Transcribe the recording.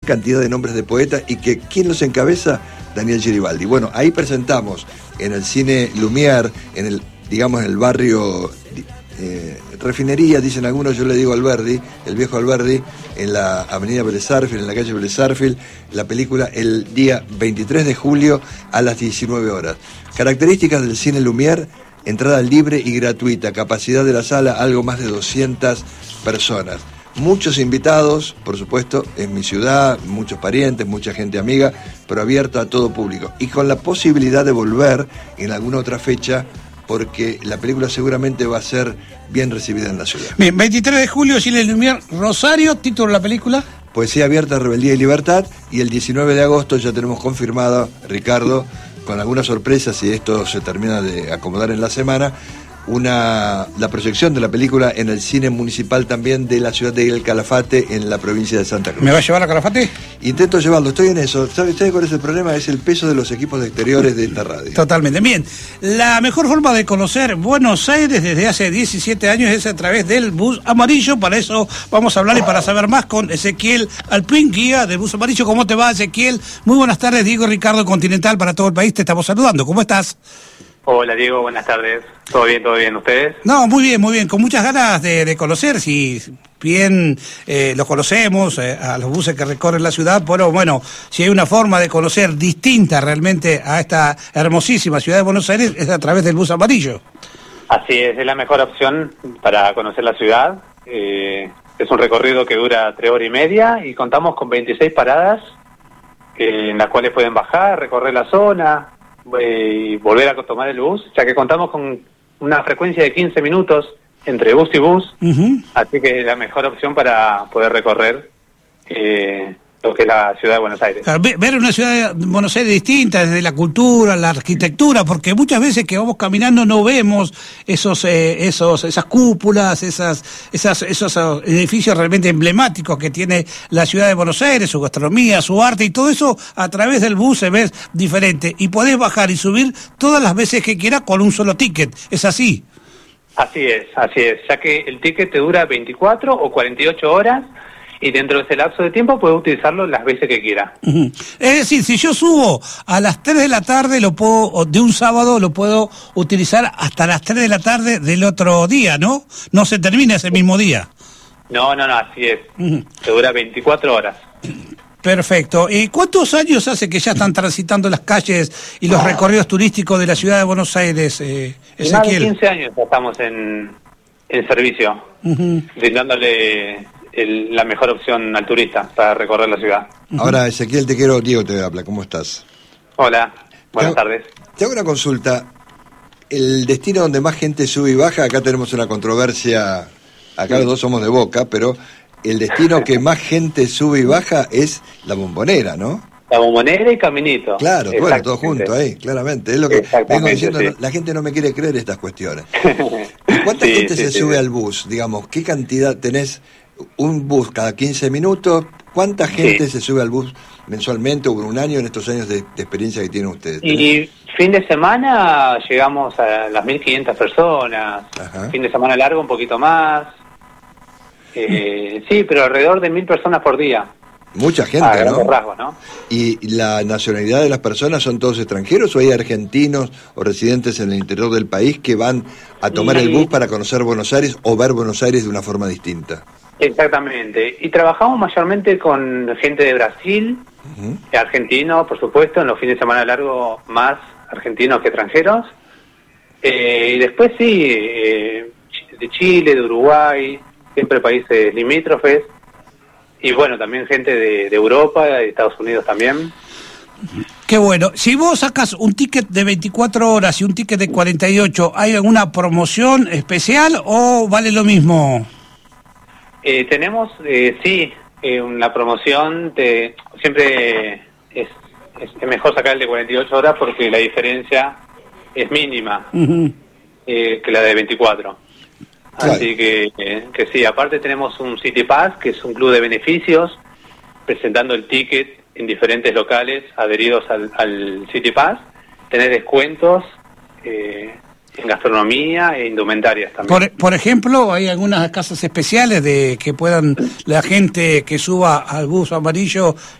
cantidad de nombres de poetas y que ¿quién los encabeza? Daniel Geribaldi. Bueno, ahí presentamos en el Cine Lumière, en el barrio Refinería, dicen algunos, yo le digo Alberdi, el viejo Alberdi, en la avenida Vélez Sarsfield, en la calle Vélez Sarsfield, la película el día 23 de julio a las 19 horas. Características del Cine Lumière: entrada libre y gratuita, capacidad de la sala algo más de 200 personas. Muchos invitados, por supuesto, en mi ciudad, muchos parientes, mucha gente amiga, pero abierta a todo público. Y con la posibilidad de volver en alguna otra fecha, porque la película seguramente va a ser bien recibida en la ciudad. Bien, 23 de julio, Cine Lumière, Rosario, título de la película. Poesía abierta, rebeldía y libertad. Y el 19 de agosto ya tenemos confirmado, Ricardo, con algunas sorpresas, si esto se termina de acomodar en la semana, la proyección de la película en el cine municipal también de la ciudad de El Calafate, en la provincia de Santa Cruz. ¿Me va a llevar a Calafate? Intento llevarlo, estoy en eso. ¿Sabe usted cuál es el problema? Es el peso de los equipos de exteriores de esta radio. Totalmente. Bien, la mejor forma de conocer Buenos Aires desde hace 17 años es a través del bus amarillo. Para eso vamos a hablar y para saber más con Ezequiel Alpín, guía del bus amarillo. ¿Cómo te va, Ezequiel? Muy buenas tardes, Diego Ricardo Continental para todo el país. Te estamos saludando. ¿Cómo estás? Hola Diego, buenas tardes. ¿Todo bien, ustedes? No, muy bien, con muchas ganas de conocer, si bien los conocemos, a los buses que recorren la ciudad, pero bueno, si hay una forma de conocer distinta realmente a esta hermosísima ciudad de Buenos Aires, es a través del bus amarillo. Así es la mejor opción para conocer la ciudad. Es un recorrido que dura 3 horas y media y contamos con 26 paradas en las cuales pueden bajar, recorrer la zona y volver a tomar el bus, ya que contamos con una frecuencia de 15 minutos entre bus y bus, así que es la mejor opción para poder recorrer lo que es la ciudad de Buenos Aires. Claro, ver una ciudad de Buenos Aires distinta desde la cultura, la arquitectura, porque muchas veces que vamos caminando no vemos esas cúpulas, esos edificios realmente emblemáticos que tiene la ciudad de Buenos Aires, su gastronomía, su arte, y todo eso a través del bus se ve diferente y podés bajar y subir todas las veces que quieras con un solo ticket. ¿Es así? Así es, ya que el ticket te dura 24 o 48 horas y dentro de ese lapso de tiempo puedes utilizarlo las veces que quiera. Es decir, si yo subo a las 3 de la tarde, de un sábado lo puedo utilizar hasta las 3 de la tarde del otro día, ¿no? No se termina ese mismo día. No, así es. Te dura 24 horas. Perfecto. ¿Y cuántos años hace que ya están transitando las calles y los recorridos turísticos de la ciudad de Buenos Aires, Ezequiel? Más de 15 años ya estamos en servicio, brindándole la mejor opción al turista para recorrer la ciudad. Ahora, Ezequiel, Diego te habla, ¿cómo estás? Hola, buenas tardes. Te hago una consulta. El destino donde más gente sube y baja, acá tenemos una controversia, acá los dos somos de Boca, pero el destino que más gente sube y baja es la Bombonera, ¿no? La Bombonera y Caminito. Claro, bueno, todo junto ahí, claramente. Es lo que vengo diciendo, sí. La gente no me quiere creer estas cuestiones. ¿Cuánta gente se sube al bus? Digamos, ¿qué cantidad tenés? Un bus cada 15 minutos, ¿cuánta gente se sube al bus mensualmente o por un año en estos años de experiencia que tienen ustedes? Y fin de semana llegamos a las 1.500 personas, fin de semana largo un poquito más, sí, pero alrededor de 1.000 personas por día. Mucha gente, ¿no? Rasgos, ¿no? ¿Y la nacionalidad de las personas son todos extranjeros o hay argentinos o residentes en el interior del país que van a tomar el bus para conocer Buenos Aires o ver Buenos Aires de una forma distinta? Exactamente, y trabajamos mayormente con gente de Brasil, argentinos, por supuesto, en los fines de semana largo más argentinos que extranjeros, y después sí, de Chile, de Uruguay, siempre países limítrofes, y bueno, también gente de Europa, de Estados Unidos también. Qué bueno. Si vos sacas un ticket de 24 horas y un ticket de 48, ¿hay alguna promoción especial o vale lo mismo? Tenemos, una promoción, siempre es mejor sacar el de 48 horas porque la diferencia es mínima que la de 24. Claro. Así que sí, aparte tenemos un City Pass, que es un club de beneficios, presentando el ticket en diferentes locales adheridos al City Pass, tener descuentos en gastronomía e indumentarias también. Por ejemplo, ¿hay algunas casas especiales de que puedan la gente que suba al bus amarillo